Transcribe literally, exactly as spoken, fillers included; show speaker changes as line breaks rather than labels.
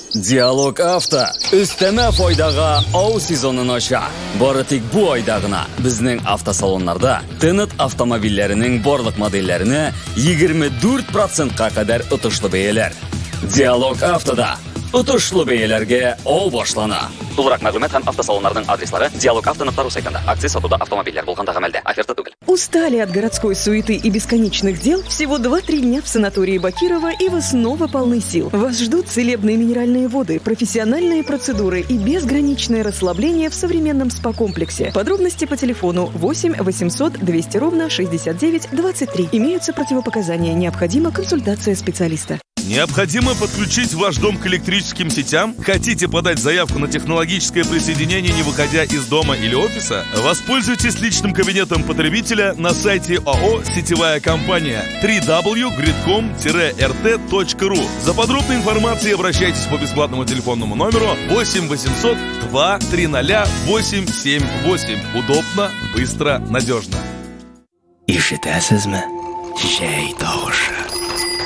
Dialog Avto üsteme foydaga ov sezonini ocha. Bari tek bu oyda gina bizning avtosalonlarda Tenit avtomobillarining borliq modellarini yigirma to'rt prosentga qadar o'tishli beyalar. Dialog Avtoda o'tishli beyalarga ov boshlana. To'liq ma'lumot ham avtosalonlarning adreslari dialog avto nuqta ru saytida. Aksiya sotuvda avtomobillar bo'lganda amalda. Оферта тугел.
Устали от городской суеты и бесконечных дел? Всего два-три дня в санатории Бакирова, и вы снова полны сил. Вас ждут целебные минеральные воды, профессиональные процедуры и безграничное расслабление в современном спа-комплексе. Подробности по телефону восемь восемьсот двести ровно шестьдесят девять двадцать три. Имеются противопоказания. Необходима консультация специалиста.
Необходимо подключить ваш дом к электрическим сетям? Хотите подать заявку на технологическое присоединение, не выходя из дома или офиса? Воспользуйтесь личным кабинетом потребителя на сайте ООО «Сетевая компания» дабл ю дабл ю дабл ю точка гридком эр тэ точка ру. За подробной информацией обращайтесь по бесплатному телефонному номеру восемь восемьсот два триста восемь семь восемь. Удобно, быстро, надежно.
Ишетәсезме? Җәй тавышы.